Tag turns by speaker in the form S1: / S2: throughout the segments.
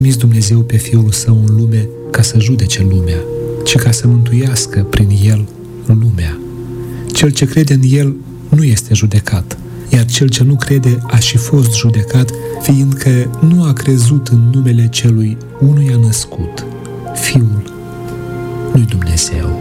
S1: trimis Dumnezeu pe Fiul Său în lume ca să judece lumea, ci ca să mântuiască prin El lumea. Cel ce crede în El nu este judecat, iar cel ce nu crede a și fost judecat, fiindcă nu a crezut în numele celui unuia născut, Fiul lui Dumnezeu.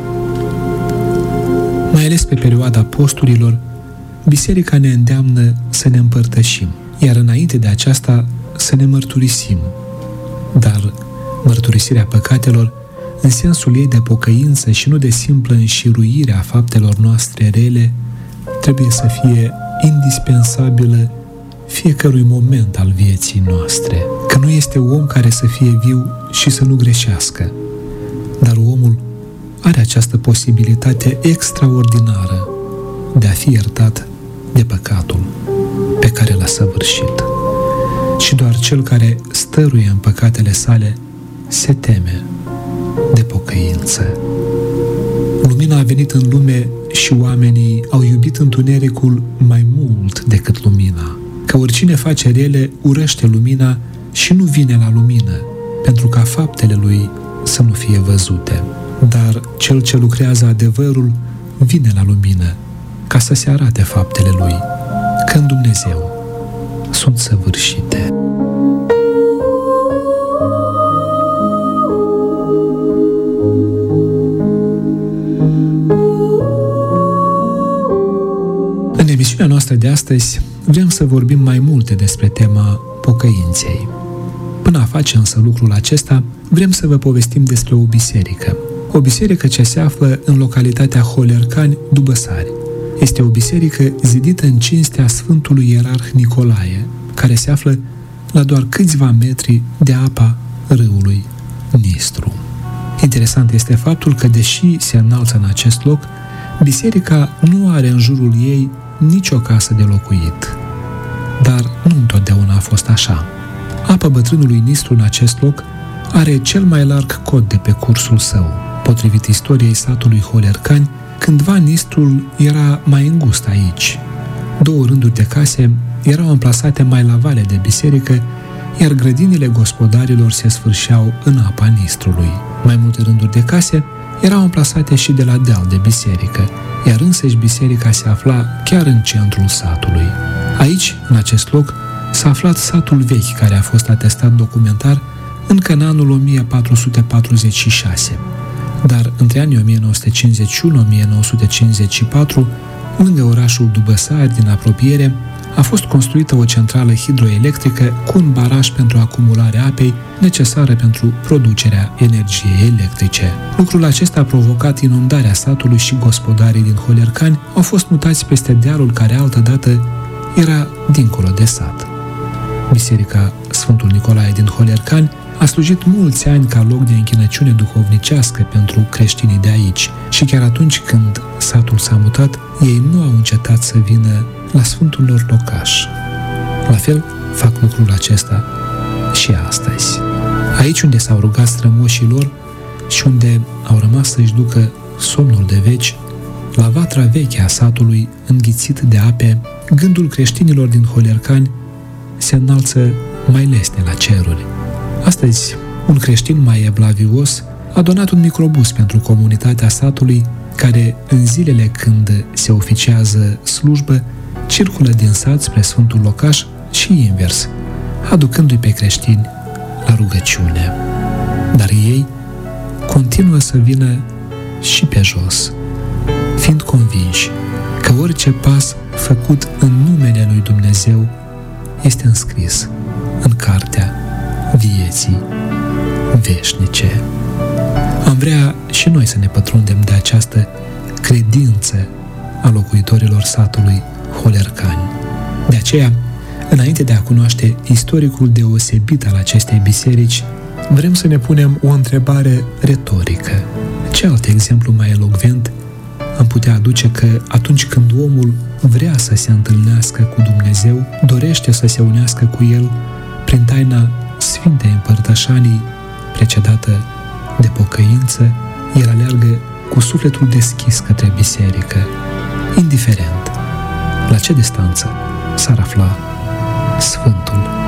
S1: Mai ales pe perioada posturilor, Biserica ne îndeamnă să ne împărtășim, iar înainte de aceasta să ne mărturisim. Dar mărturisirea păcatelor, în sensul ei de pocăință și nu de simplă înșiruire a faptelor noastre rele, trebuie să fie indispensabilă fiecărui moment al vieții noastre, că nu este om care să fie viu și să nu greșească, dar omul are această posibilitate extraordinară de a fi iertat de păcatul pe care l-a săvârșit. Și doar cel care stăruie în păcatele sale se teme de pocăință. Lumina a venit în lume și oamenii au iubit întunericul mai mult decât lumina, că oricine face rele urăște lumina și nu vine la lumină, pentru ca faptele lui să nu fie văzute. Dar cel ce lucrează adevărul vine la lumină, ca să se arate faptele lui, că în Dumnezeu sunt săvârșite. În emisiunea noastră de astăzi vrem să vorbim mai multe despre tema pocăinței. Până a face însă lucrul acesta, vrem să vă povestim despre o biserică. O biserică ce se află în localitatea Holercani, Dubăsari. Este o biserică zidită în cinstea Sfântului Ierarh Nicolae, care se află la doar câțiva metri de apa râului Nistru. Interesant este faptul că, deși se înalță în acest loc, biserica nu are în jurul ei nicio casă de locuit. Dar nu întotdeauna a fost așa. Apa bătrânului Nistru în acest loc are cel mai larg cod de pe cursul său. Potrivit istoriei satului Holercani, cândva Nistrul era mai îngust aici. 2 rânduri de case erau amplasate mai la vale de biserică, iar grădinile gospodarilor se sfârșeau în apa Nistrului. Mai multe rânduri de case erau amplasate și de la deal de biserică, iar însăși biserica se afla chiar în centrul satului. Aici, în acest loc, s-a aflat satul vechi, care a fost atestat documentar încă în anul 1446. Dar între anii 1951-1954, lângă orașul Dubăsari din apropiere, a fost construită o centrală hidroelectrică cu un baraj pentru acumularea apei necesară pentru producerea energiei electrice. Lucrul acesta a provocat inundarea satului și gospodarii din Holercani au fost mutați peste dealul care altădată era dincolo de sat. Biserica Sfântul Nicolae din Holercani a slujit mulți ani ca loc de închinăciune duhovnicească pentru creștinii de aici și chiar atunci când satul s-a mutat, ei nu au încetat să vină la Sfântul lor locaș. La fel fac lucrul acesta și astăzi. Aici unde s-au rugat strămoșii lor și unde au rămas să-și ducă somnul de veci, la vatra veche a satului înghițit de ape, gândul creștinilor din Holercani se înalță mai lesne la ceruri. Astăzi, un creștin mai evlavios a donat un microbus pentru comunitatea satului, care, în zilele când se oficiază slujbă, circulă din sat spre Sfântul Locaș și invers, aducându-i pe creștini la rugăciune. Dar ei continuă să vină și pe jos, fiind convinși că orice pas făcut în numele lui Dumnezeu este înscris în cartea vieții veșnice. Am vrea și noi să ne pătrundem de această credință a locuitorilor satului Holercani. De aceea, înainte de a cunoaște istoricul deosebit al acestei biserici, vrem să ne punem o întrebare retorică. Ce alt exemplu mai elocvent am putea aduce că atunci când omul vrea să se întâlnească cu Dumnezeu, dorește să se unească cu El prin taina Sfintei Împărtășanii, precedată de pocăință, el aleargă cu sufletul deschis către biserică, indiferent la ce distanță s-ar afla Sfântul